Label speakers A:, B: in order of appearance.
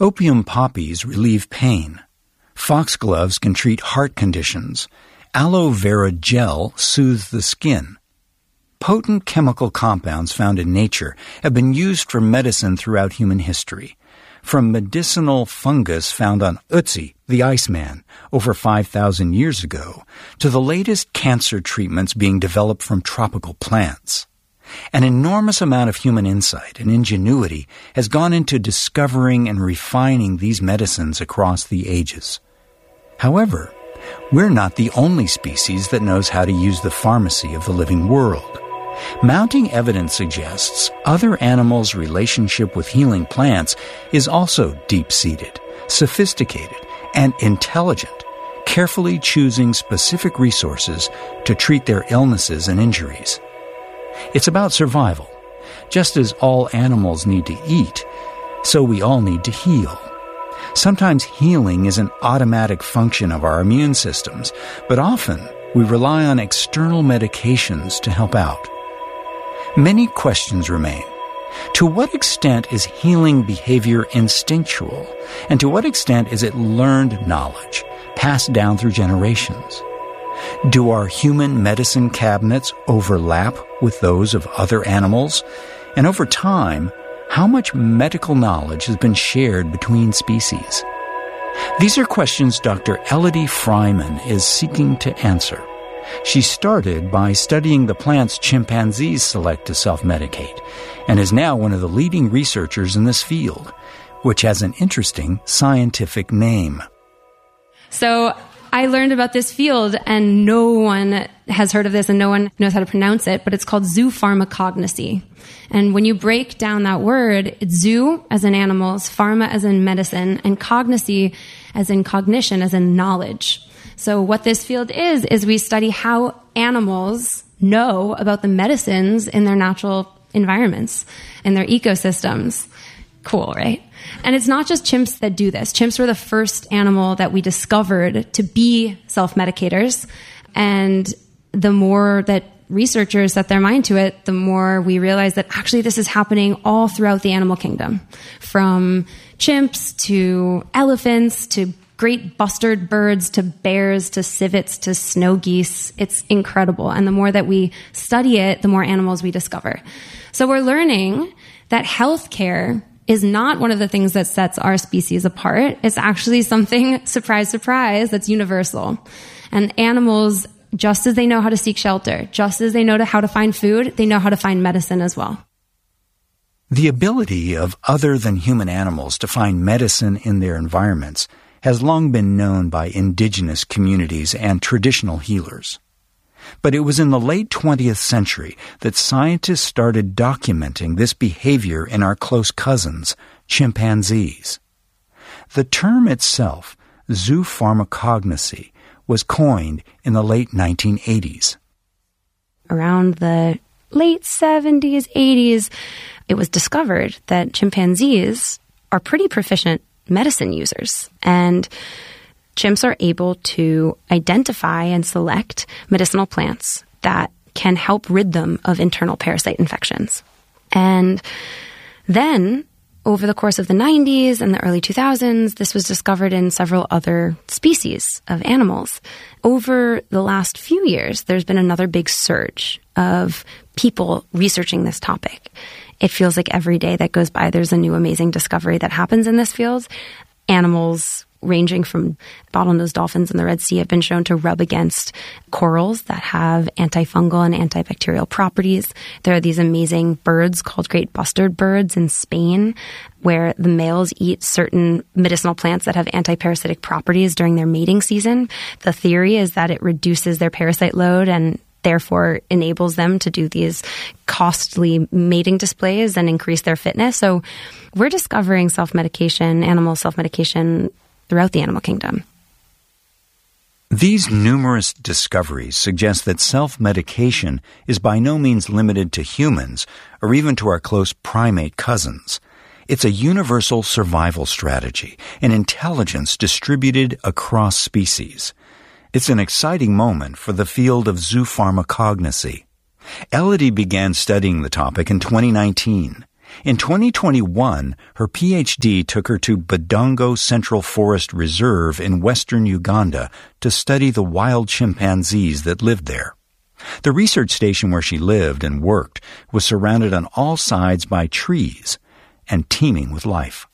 A: Opium poppies relieve pain. Foxgloves can treat heart conditions. Aloe vera gel soothes the skin. Potent chemical compounds found in nature have been used for medicine throughout human history, from medicinal fungus found on Ötzi, the Iceman, over 5,000 years ago, to the latest cancer treatments being developed from tropical plants. An enormous amount of human insight and ingenuity has gone into discovering and refining these medicines across the ages. However, we're not the only species that knows how to use the pharmacy of the living world. Mounting evidence suggests other animals' relationship with healing plants is also deep-seated, sophisticated, and intelligent, carefully choosing specific resources to treat their illnesses and injuries. It's about survival. Just as all animals need to eat, so we all need to heal. Sometimes healing is an automatic function of our immune systems, but often we rely on external medications to help out. Many questions remain. To what extent is healing behavior instinctual, and to what extent is it learned knowledge, passed down through generations? Do our human medicine cabinets overlap with those of other animals? And over time, how much medical knowledge has been shared between species? These are questions Dr. Elodie Freiman is seeking to answer. She started by studying the plants chimpanzees select to self-medicate, and is now one of the leading researchers in this field, which has an interesting scientific name.
B: So I learned about this field, and no one has heard of this, and no one knows how to pronounce it, but it's called zoopharmacognosy. And when you break down that word, it's zoo as in animals, pharma as in medicine, and cognosy as in cognition, as in knowledge. So what this field is we study how animals know about the medicines in their natural environments, in their ecosystems. Cool, right? And it's not just chimps that do this. Chimps were the first animal that we discovered to be self-medicators. And the more that researchers set their mind to it, the more we realize that actually this is happening all throughout the animal kingdom. From chimps to elephants to great bustard birds to bears to civets to snow geese. It's incredible. And the more that we study it, the more animals we discover. So we're learning that healthcare is not one of the things that sets our species apart. It's actually something, surprise, surprise, that's universal. And animals, just as they know how to seek shelter, just as they know how to find food, they know how to find medicine as well.
A: The ability of other than human animals to find medicine in their environments has long been known by indigenous communities and traditional healers. But it was in the late 20th century that scientists started documenting this behavior in our close cousins, chimpanzees. The term itself, zoopharmacognosy, was coined in the late 1980s.
B: Around the late 70s, 80s, it was discovered that chimpanzees are pretty proficient medicine users, and chimps are able to identify and select medicinal plants that can help rid them of internal parasite infections. And then, over the course of the 90s and the early 2000s, this was discovered in several other species of animals. Over the last few years, there's been another big surge of people researching this topic. It feels like every day that goes by, there's a new amazing discovery that happens in this field. Animals ranging from bottlenose dolphins in the Red Sea have been shown to rub against corals that have antifungal and antibacterial properties. There are these amazing birds called great bustard birds in Spain, where the males eat certain medicinal plants that have antiparasitic properties during their mating season. The theory is that it reduces their parasite load and therefore enables them to do these costly mating displays and increase their fitness. So we're discovering self-medication, animal self-medication throughout the animal kingdom.
A: These numerous discoveries suggest that self-medication is by no means limited to humans or even to our close primate cousins. It's a universal survival strategy, an intelligence distributed across species. It's an exciting moment for the field of zoopharmacognosy. Elodie began studying the topic in 2019. In 2021, her PhD took her to Budongo Central Forest Reserve in western Uganda to study the wild chimpanzees that lived there. The research station where she lived and worked was surrounded on all sides by trees and teeming with life.